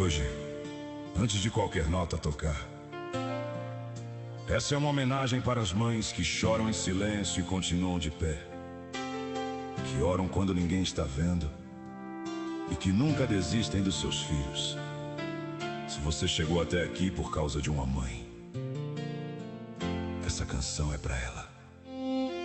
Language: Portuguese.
hoje, antes de qualquer nota tocar. Essa é uma homenagem para as mães que choram em silêncio e continuam de pé, que oram quando ninguém está vendo e que nunca desistem dos seus filhos. Se você chegou até aqui por causa de uma mãe, essa canção é para ela.